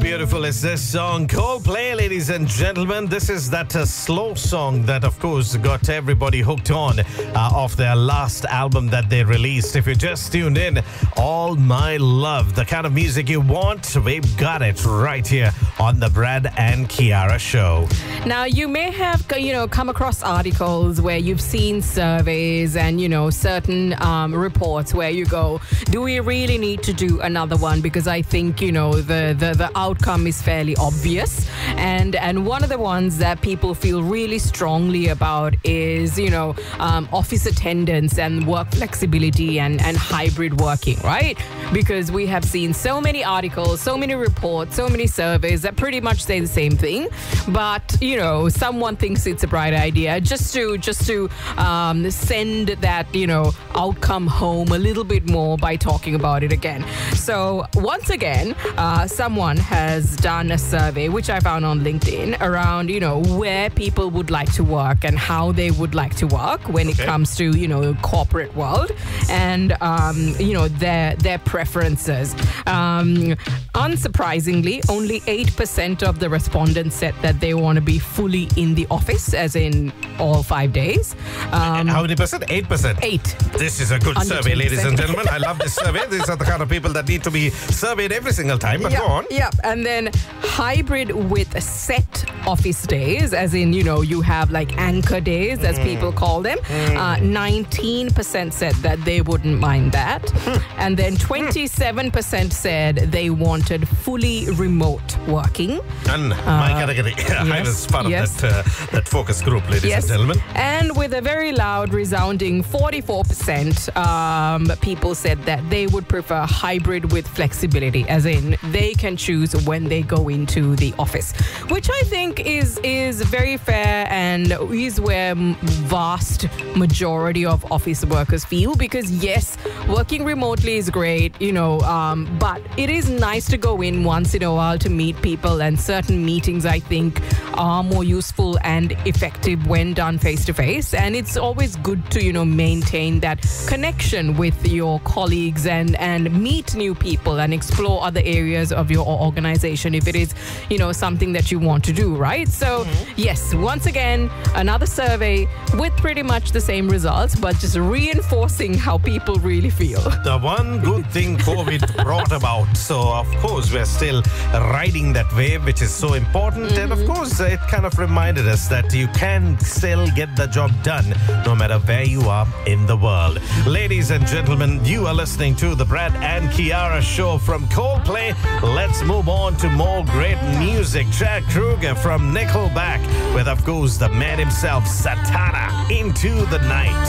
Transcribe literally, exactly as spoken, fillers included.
beautiful is this song? Coldplay, ladies and gentlemen. This is that uh, slow song that, of course, got everybody hooked on uh, off their last album that they released. If you just tuned in, All My Love, the kind of music you want, we've got it right here on the Brad and Kiara Show. Now, you may have, you know, come across articles where you've seen surveys and, you know, certain um, reports where you go, do we really need to do another one? Because I think, you know, the, the, the outcome is fairly obvious. And and one of the ones that people feel really strongly about is, you know, um, office attendance and work flexibility and, and hybrid working, right? Because we have seen so many articles, so many reports, so many surveys that pretty much say the same thing. But, you know, someone thinks it's a bright idea just to just to um, send that, you know, outcome home a little bit more by talking about it again. So once again, uh, someone has done a survey, which I found on LinkedIn, around, you know, where people would like to work and how they would like to work when okay. it comes to, you know, corporate world and, um, you know, their their preferences. Um, unsurprisingly, only eight percent of the respondents said that they want to be fully in the office, as in all five days. Um, how many percent? eight percent? Eight. This is a good survey, ladies and gentlemen. I love this survey. These are the kind of people that need to be surveyed every single time, but yep, go on. Yeah, and then hybrid with set office days, as in, you know, you have like anchor days, as mm. people call them. Mm. Uh, nineteen percent said that they wouldn't mind that. Mm. And then twenty-seven percent said they wanted fully remote working. And uh, my category. Yes, I was part of yes. that, uh, that focus group, ladies yes. and gentlemen. And with a very loud, resounding forty-four percent, um, people said that they would prefer hybrid with flexibility, as in they can choose when they go into the office, which I think is is very fair and is where vast majority of office workers feel, because yes, working remotely is great, you know, um, but it is nice to go in once in a while to meet people, and certain meetings I think are more useful and effective when done face to face. And it's always good to, you know, maintain that connection with your colleagues and and meet new people and explore other areas of your organization if it is, you know, something that you want to do, right? So mm-hmm. yes, once again, another survey with pretty much the same results, but just reinforcing how people really feel. The one good thing COVID brought about. So of course we're still riding that wave, which is so important. Mm-hmm. And of course it kind of reminded us that you can still get the job done no matter where you are in the world. Ladies and gentlemen, you are listening to the Brad and Kiara Show from Coldplay. Let's move on to more great music. Chad Kroeger from Nickelback with, of course, the man himself, Satana, Into the Night.